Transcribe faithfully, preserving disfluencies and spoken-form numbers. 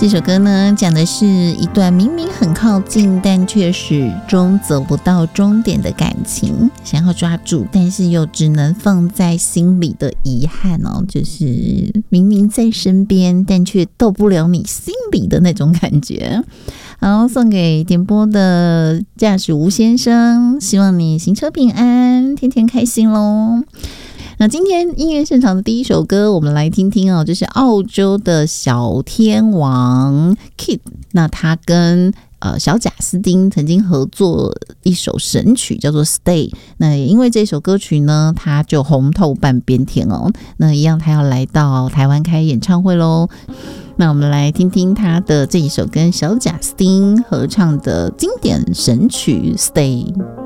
这首歌呢，讲的是一段明明很靠近，但却始终走不到终点的感情，想要抓住，但是又只能放在心里的遗憾哦，就是明明在身边，但却到不了你心里的那种感觉。好，送给点播的驾驶吴先生，希望你行车平安，天天开心咯。那今天音乐现场的第一首歌，我们来听听哦，就是澳洲的小天王 Kid， 那他跟呃小贾斯汀曾经合作一首神曲叫做 Stay， 那也因为这首歌曲呢，他就红透半边天哦。那一样他要来到台湾开演唱会咯。那我们来听听他的这一首跟小贾斯汀合唱的经典神曲 Stay。